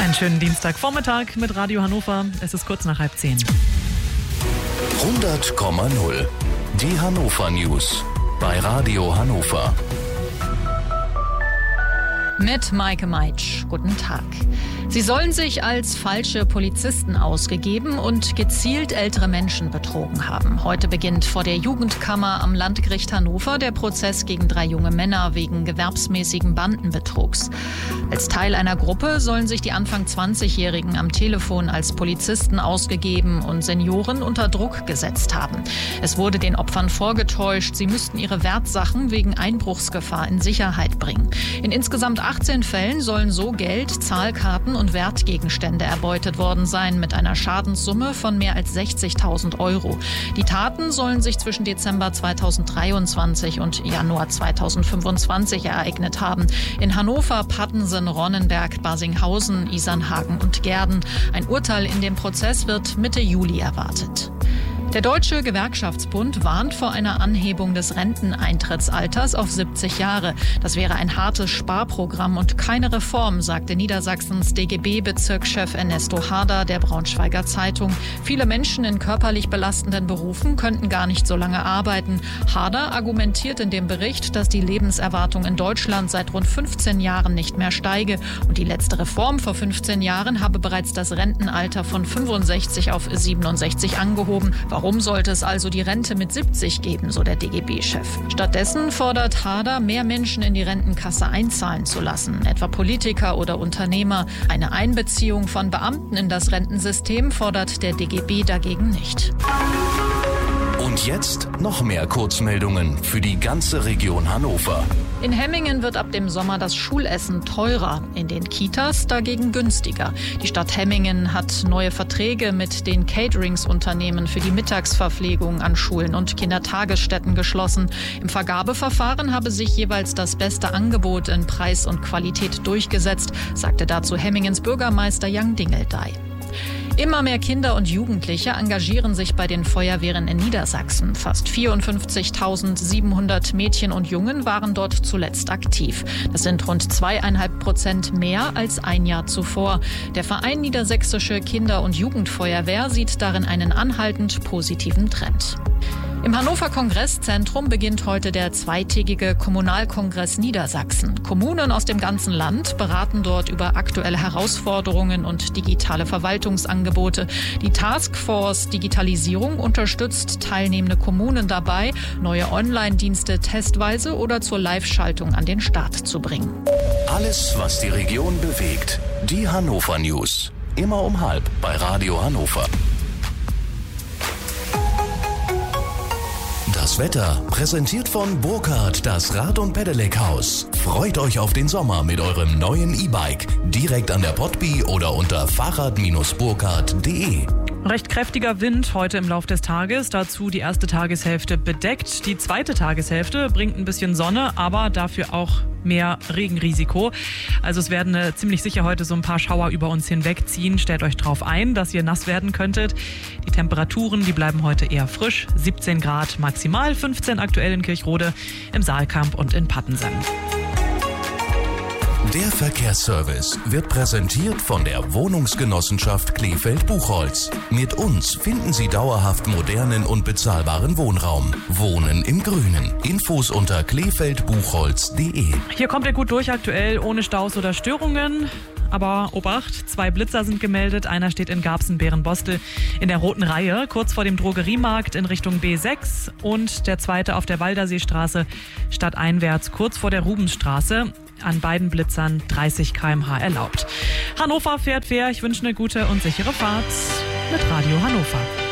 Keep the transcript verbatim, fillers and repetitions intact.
Einen schönen Dienstagvormittag mit Radio Hannover. Es ist kurz nach halb zehn. hundert Komma null. Die Hannover News bei Radio Hannover. Mit Maike Meitsch. Guten Tag. Sie sollen sich als falsche Polizisten ausgegeben und gezielt ältere Menschen betrogen haben. Heute beginnt vor der Jugendkammer am Landgericht Hannover der Prozess gegen drei junge Männer wegen gewerbsmäßigen Bandenbetrugs. Als Teil einer Gruppe sollen sich die Anfang zwanzigjährigen am Telefon als Polizisten ausgegeben und Senioren unter Druck gesetzt haben. Es wurde den Opfern vorgetäuscht, sie müssten ihre Wertsachen wegen Einbruchsgefahr in Sicherheit bringen. In insgesamt achtzehn Fällen sollen so Geld, Zahlkarten und Wertgegenstände erbeutet worden sein mit einer Schadenssumme von mehr als sechzigtausend Euro. Die Taten sollen sich zwischen Dezember zweitausenddreiundzwanzig und Januar zweitausendfünfundzwanzig ereignet haben. In Hannover, Pattensen, Ronnenberg, Barsinghausen, Isernhagen und Gehrden. Ein Urteil in dem Prozess wird Mitte Juli erwartet. Der Deutsche Gewerkschaftsbund warnt vor einer Anhebung des Renteneintrittsalters auf siebzig Jahre. Das wäre ein hartes Sparprogramm und keine Reform, sagte Niedersachsens D G B-Bezirkschef Ernesto Harder der Braunschweiger Zeitung. Viele Menschen in körperlich belastenden Berufen könnten gar nicht so lange arbeiten. Harder argumentiert in dem Bericht, dass die Lebenserwartung in Deutschland seit rund fünfzehn Jahren nicht mehr steige. Und die letzte Reform vor fünfzehn Jahren habe bereits das Rentenalter von fünfundsechzig auf siebenundsechzig angehoben. Warum sollte es also die Rente mit siebzig geben, so der D G B-Chef? Stattdessen fordert Harder, mehr Menschen in die Rentenkasse einzahlen zu lassen, etwa Politiker oder Unternehmer. Eine Einbeziehung von Beamten in das Rentensystem fordert der D G B dagegen nicht. Und jetzt noch mehr Kurzmeldungen für die ganze Region Hannover. In Hemmingen wird ab dem Sommer das Schulessen teurer, in den Kitas dagegen günstiger. Die Stadt Hemmingen hat neue Verträge mit den Cateringsunternehmen für die Mittagsverpflegung an Schulen und Kindertagesstätten geschlossen. Im Vergabeverfahren habe sich jeweils das beste Angebot in Preis und Qualität durchgesetzt, sagte dazu Hemmingens Bürgermeister Jan Dingeldey. Immer mehr Kinder und Jugendliche engagieren sich bei den Feuerwehren in Niedersachsen. Fast vierundfünfzigtausendsiebenhundert Mädchen und Jungen waren dort zuletzt aktiv. Das sind rund zweieinhalb Prozent mehr als ein Jahr zuvor. Der Verein Niedersächsische Kinder- und Jugendfeuerwehr sieht darin einen anhaltend positiven Trend. Im Hannover Kongresszentrum beginnt heute der zweitägige Kommunalkongress Niedersachsen. Kommunen aus dem ganzen Land beraten dort über aktuelle Herausforderungen und digitale Verwaltungsangebote. Die Taskforce Digitalisierung unterstützt teilnehmende Kommunen dabei, neue Online-Dienste testweise oder zur Live-Schaltung an den Start zu bringen. Alles, was die Region bewegt. Die Hannover News. Immer um halb bei Radio Hannover. Das Wetter präsentiert von Burkhardt, das Rad- und Pedelec-Haus. Freut euch auf den Sommer mit eurem neuen E-Bike. Direkt an der Potby oder unter fahrrad Bindestrich burkhardt punkt de. Recht kräftiger Wind heute im Laufe des Tages. Dazu die erste Tageshälfte bedeckt. Die zweite Tageshälfte bringt ein bisschen Sonne, aber dafür auch mehr Regenrisiko. Also es werden äh, ziemlich sicher heute so ein paar Schauer über uns hinwegziehen. Stellt euch drauf ein, dass ihr nass werden könntet. Die Temperaturen, die bleiben heute eher frisch. siebzehn Grad maximal, fünfzehn aktuell in Kirchrode, im Saalkamp und in Pattensen. Der Verkehrsservice wird präsentiert von der Wohnungsgenossenschaft Kleefeld-Buchholz. Mit uns finden Sie dauerhaft modernen und bezahlbaren Wohnraum. Wohnen im Grünen. Infos unter kleefeld buchholz punkt de. Hier kommt ihr gut durch aktuell, ohne Staus oder Störungen. Aber Obacht, zwei Blitzer sind gemeldet. Einer steht in Garbsen-Bärenbostel in der roten Reihe, kurz vor dem Drogeriemarkt in Richtung B sechs. Und der zweite auf der Walderseestraße stadteinwärts, kurz vor der Rubensstraße. An beiden Blitzern dreißig Kilometer pro Stunde erlaubt. Hannover fährt wer. Ich wünsche eine gute und sichere Fahrt mit Radio Hannover.